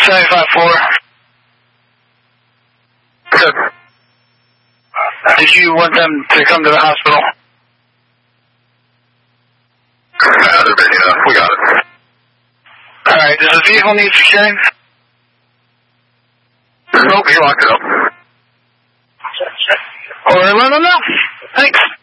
75-4. Good. Did you want them to come to the hospital? We got it. Alright, does the vehicle need securing? Nope, you locked it up. Or let them know. Thanks.